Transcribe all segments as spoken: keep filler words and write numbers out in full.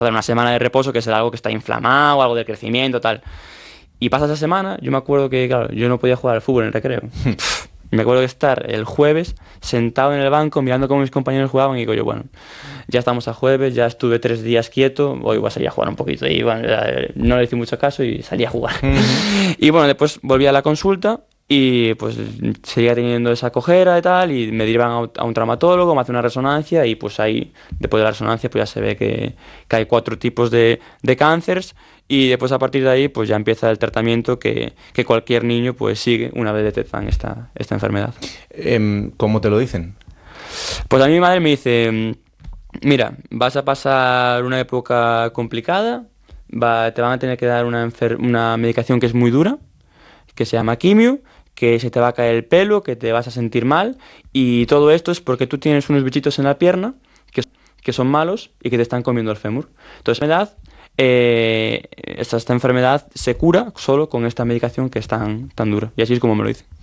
una semana de reposo, que será algo que está inflamado, algo de crecimiento, tal. Y pasa esa semana, yo me acuerdo que, claro, yo no podía jugar al fútbol en el recreo. Me acuerdo de estar el jueves sentado en el banco mirando cómo mis compañeros jugaban y digo yo, bueno, ya estamos a jueves, ya estuve tres días quieto, hoy voy a salir a jugar un poquito. Y bueno, no le hice mucho caso y salí a jugar. Uh-huh. Y bueno, después volví a la consulta y pues seguía teniendo esa cojera y tal, y me derivan a un traumatólogo, me hace una resonancia y pues ahí, después de la resonancia, pues ya se ve que, que hay cuatro tipos de, de cánceres. Y después a partir de ahí pues ya empieza el tratamiento que, que cualquier niño pues sigue una vez detectan esta, esta enfermedad. ¿Cómo te lo dicen? Pues a mí mi madre me dice, mira, vas a pasar una época complicada, va, te van a tener que dar una, enfer- una medicación que es muy dura, que se llama quimio, que se te va a caer el pelo, que te vas a sentir mal, y todo esto es porque tú tienes unos bichitos en la pierna que, que son malos y que te están comiendo el fémur. Entonces, la edad... Eh, esta, esta enfermedad se cura solo con esta medicación que es tan, tan dura. Y así es como me lo dice.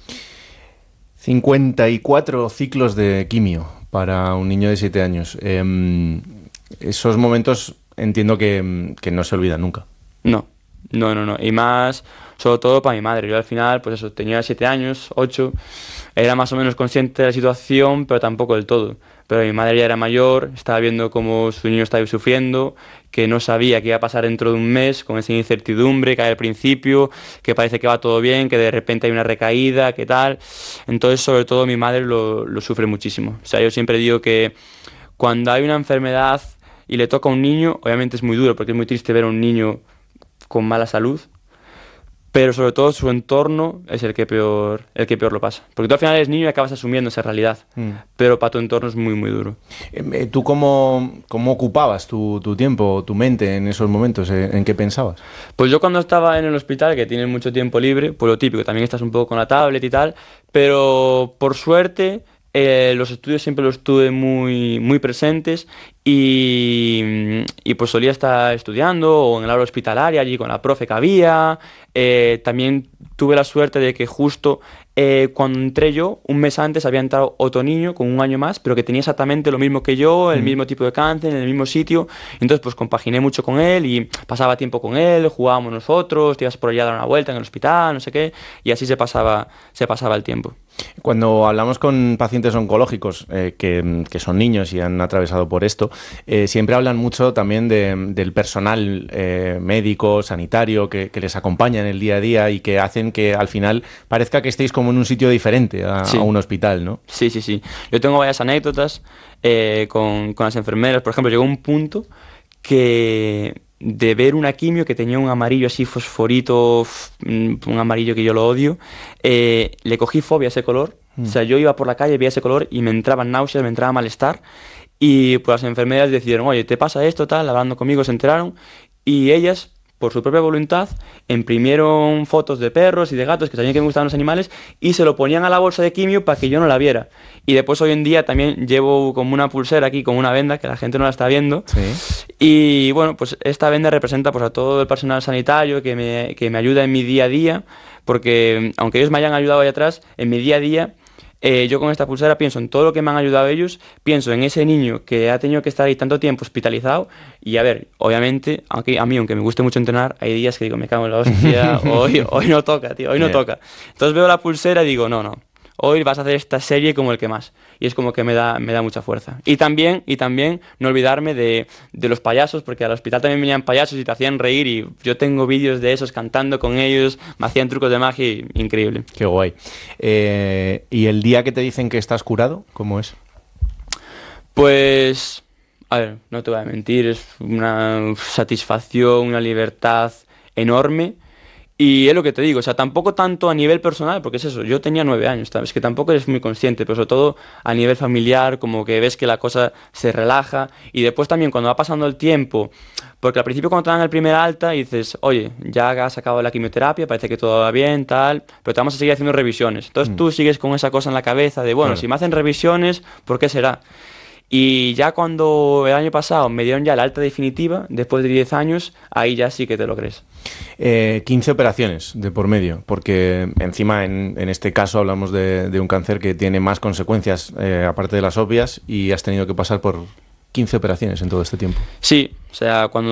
cincuenta y cuatro ciclos de quimio para un niño de siete años. Eh, esos momentos entiendo que, que no se olvidan nunca. No, no, no, no. Y más, sobre todo para mi madre. Yo al final, pues eso, tenía siete años, ocho. Era más o menos consciente de la situación, pero tampoco del todo. Pero mi madre ya era mayor, estaba viendo cómo su niño estaba sufriendo, que no sabía qué iba a pasar dentro de un mes, con esa incertidumbre que hay al principio, que parece que va todo bien, que de repente hay una recaída, que tal. Entonces, sobre todo, mi madre lo, lo sufre muchísimo. O sea, yo siempre digo que cuando hay una enfermedad y le toca a un niño, obviamente es muy duro, porque es muy triste ver a un niño con mala salud, pero sobre todo su entorno es el que peor el que peor lo pasa. Porque tú al final eres niño y acabas asumiendo esa realidad, mm. pero para tu entorno es muy, muy duro. ¿Tú cómo, cómo ocupabas tu, tu tiempo, tu mente en esos momentos? ¿En qué pensabas? Pues yo cuando estaba en el hospital, que tienes mucho tiempo libre, pues lo típico, también estás un poco con la tablet y tal, pero por suerte... Eh, los estudios siempre los tuve muy, muy presentes y, y pues solía estar estudiando o en el aula hospitalaria allí con la profe que había. Eh, también tuve la suerte de que justo eh, cuando entré yo, un mes antes había entrado otro niño con un año más, pero que tenía exactamente lo mismo que yo, el mm. mismo tipo de cáncer, en el mismo sitio. Entonces pues compaginé mucho con él y pasaba tiempo con él, jugábamos nosotros, te ibas por allá a dar una vuelta en el hospital, no sé qué, y así se pasaba, se pasaba el tiempo. Cuando hablamos con pacientes oncológicos eh, que, que son niños y han atravesado por esto, eh, siempre hablan mucho también de, del personal eh, médico, sanitario, que, que les acompaña en el día a día y que hacen que al final parezca que estéis como en un sitio diferente a, sí. a un hospital, ¿no? Sí, sí, sí. Yo tengo varias anécdotas eh, con, con las enfermeras. Por ejemplo, llegó un punto que... de ver una quimio que tenía un amarillo así fosforito, un amarillo que yo lo odio, eh, le cogí fobia a ese color. Mm. O sea, yo iba por la calle, veía ese color y me entraban náuseas, me entraba malestar. Y pues las enfermeras decidieron, oye, ¿te pasa esto? Tal, hablando conmigo se enteraron y ellas, por su propia voluntad, imprimieron fotos de perros y de gatos que sabían que me gustaban los animales y se lo ponían a la bolsa de quimio para que yo no la viera. Y después hoy en día también llevo como una pulsera aquí, con una venda, que la gente no la está viendo. Sí. Y bueno, pues esta venda representa pues a todo el personal sanitario que me, que me ayuda en mi día a día, porque aunque ellos me hayan ayudado ahí atrás, en mi día a día, Eh, yo con esta pulsera pienso en todo lo que me han ayudado ellos, pienso en ese niño que ha tenido que estar ahí tanto tiempo hospitalizado y a ver, obviamente, aunque a mí, aunque me guste mucho entrenar, hay días que digo, me cago en la hostia, hoy, hoy no toca, tío, hoy no yeah. toca. Entonces veo la pulsera y digo, no, no, hoy vas a hacer esta serie como el que más. Y es como que me da, me da mucha fuerza. Y también, y también no olvidarme de, de los payasos, porque al hospital también venían payasos y te hacían reír y yo tengo vídeos de esos cantando con ellos, me hacían trucos de magia y increíble. Qué guay. Eh, ¿Y el día que te dicen que estás curado, cómo es? Pues, a ver, no te voy a mentir, es una satisfacción, una libertad enorme. Y es lo que te digo, o sea, tampoco tanto a nivel personal, porque es eso, yo tenía nueve años, es que tampoco eres muy consciente, pero sobre todo a nivel familiar, como que ves que la cosa se relaja, y después también cuando va pasando el tiempo, porque al principio cuando te dan el primer alta y dices, oye, ya has acabado la quimioterapia, parece que todo va bien, tal, pero te vamos a seguir haciendo revisiones. Entonces mm. tú sigues con esa cosa en la cabeza de, bueno, claro. si me hacen revisiones, ¿por qué será? Y ya cuando el año pasado me dieron ya la alta definitiva, después de diez años, ahí ya sí que te lo crees. Eh, quince operaciones de por medio, porque encima en, en este caso hablamos de, de un cáncer que tiene más consecuencias, eh, aparte de las obvias, y has tenido que pasar por quince operaciones en todo este tiempo. Sí, o sea, cuando